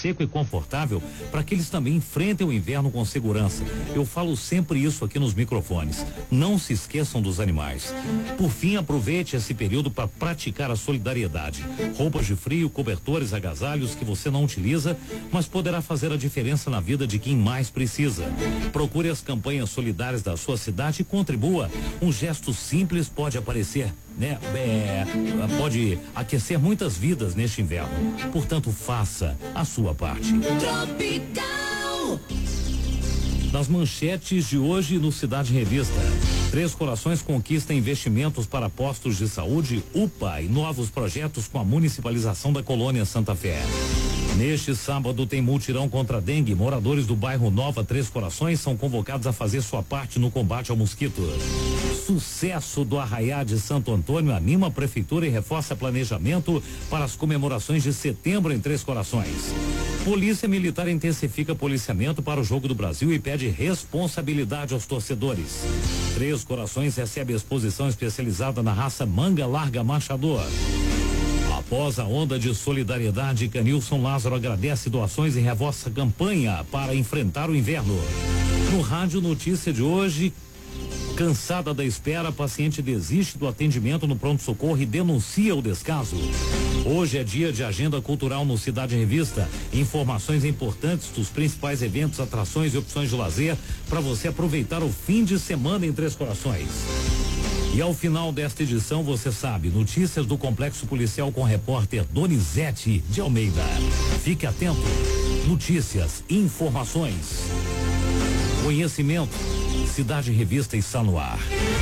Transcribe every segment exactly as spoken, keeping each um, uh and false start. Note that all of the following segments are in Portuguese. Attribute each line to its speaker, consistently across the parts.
Speaker 1: seco e confortável para que eles também enfrentem o inverno com segurança. Eu falo sempre isso aqui nos microfones. Não se esqueçam dos animais. Por fim, aproveite esse período para praticar a solidariedade. Roupas de frio, cobertores, agasalhos que você não utiliza, mas poderá fazer a diferença na vida de quem mais precisa. Procure as campanhas solidárias da sua cidade e contribua. Um gesto simples pode aparecer, né? É, pode aquecer muitas vidas neste inverno. Portanto, faça a sua parte. Tropical. Nas manchetes de hoje no Cidade Revista, Três Corações conquista investimentos para postos de saúde, U P A e novos projetos com a municipalização da colônia Santa Fé. Neste sábado tem mutirão contra a dengue. Moradores do bairro Nova Três Corações são convocados a fazer sua parte no combate ao mosquito. Sucesso do Arraiá de Santo Antônio anima a prefeitura e reforça planejamento para as comemorações de setembro em Três Corações. Polícia Militar intensifica policiamento para o Jogo do Brasil e pede responsabilidade aos torcedores. Três Corações recebe exposição especializada na raça manga larga marchador. Após a onda de solidariedade, Canilson Lázaro agradece doações e reforça campanha para enfrentar o inverno. No Rádio Notícia de hoje, cansada da espera, a paciente desiste do atendimento no pronto-socorro e denuncia o descaso. Hoje é dia de agenda cultural no Cidade Revista. Informações importantes dos principais eventos, atrações e opções de lazer para você aproveitar o fim de semana em Três Corações. E ao final desta edição, você sabe, notícias do Complexo Policial com o repórter Donizete de Almeida. Fique atento. Notícias, informações, conhecimento. Cidade Revista está no ar.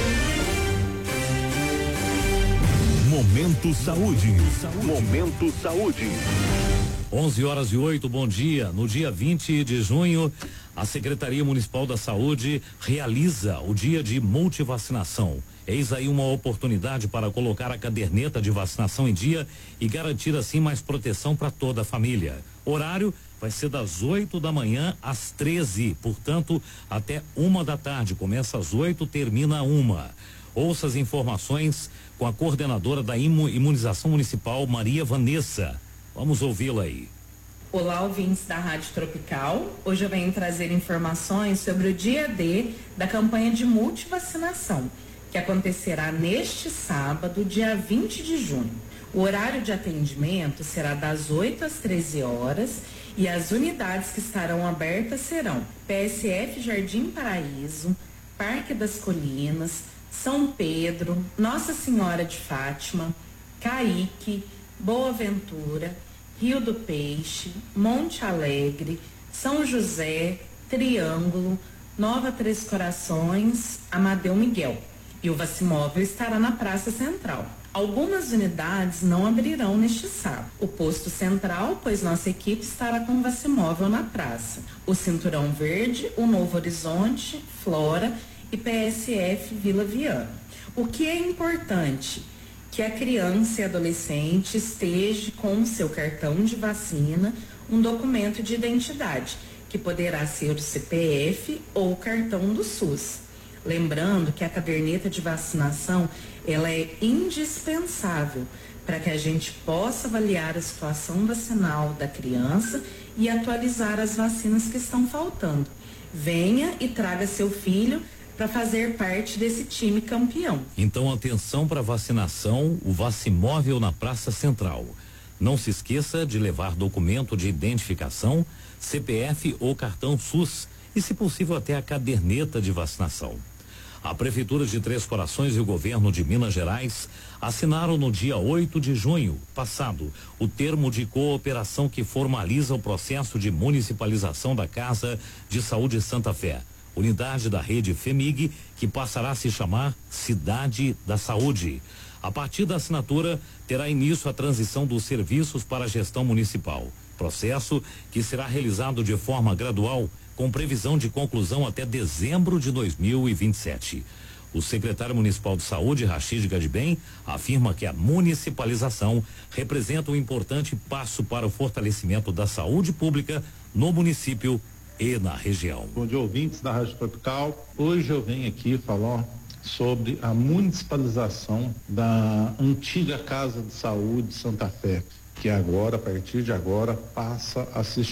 Speaker 2: Momento Saúde. Momento Saúde.
Speaker 1: onze horas e oito, bom dia. No dia vinte de junho, a Secretaria Municipal da Saúde realiza o dia de multivacinação. Eis aí uma oportunidade para colocar a caderneta de vacinação em dia e garantir assim mais proteção para toda a família. Horário vai ser das oito da manhã às treze, portanto, até uma da tarde. Começa às oito, termina uma. Ouça as informações com a coordenadora da imunização municipal, Maria Vanessa. Vamos ouvi-la aí.
Speaker 3: Olá, ouvintes da Rádio Tropical. Hoje eu venho trazer informações sobre o dia D da campanha de multivacinação, que acontecerá neste sábado, dia vinte de junho. O horário de atendimento será das oito às treze horas e as unidades que estarão abertas serão P S F Jardim Paraíso, Parque das Colinas, São Pedro, Nossa Senhora de Fátima, Caique, Boa Ventura, Rio do Peixe, Monte Alegre, São José, Triângulo, Nova Três Corações, Amadeu Miguel. E o Vacimóvel estará na Praça Central. Algumas unidades não abrirão neste sábado. O Posto Central, pois nossa equipe estará com o Vacimóvel na praça. O Cinturão Verde, o Novo Horizonte, Flora e P S F Vila Viana. O que é importante? Que a criança e adolescente esteja com o seu cartão de vacina, um documento de identidade, que poderá ser o C P F ou o cartão do SUS. Lembrando que a caderneta de vacinação, ela é indispensável para que a gente possa avaliar a situação vacinal da criança e atualizar as vacinas que estão faltando. Venha e traga seu filho para fazer parte desse time campeão.
Speaker 1: Então, atenção para vacinação, o Vacimóvel na Praça Central. Não se esqueça de levar documento de identificação, C P F ou cartão SUS e, se possível, até a caderneta de vacinação. A Prefeitura de Três Corações e o Governo de Minas Gerais assinaram no dia oito de junho passado o termo de cooperação que formaliza o processo de municipalização da Casa de Saúde Santa Fé, unidade da rede FEMIG, que passará a se chamar Cidade da Saúde. A partir da assinatura, terá início a transição dos serviços para a gestão municipal, processo que será realizado de forma gradual, com previsão de conclusão até dezembro de dois mil e vinte e sete. O secretário municipal de saúde, Rachid Gadibem, afirma que a municipalização representa um importante passo para o fortalecimento da saúde pública no município e na região.
Speaker 4: Bom dia, ouvintes da Rádio Tropical. Hoje eu venho aqui falar sobre a municipalização da antiga Casa de Saúde Santa Fé, que agora, a partir de agora, passa a se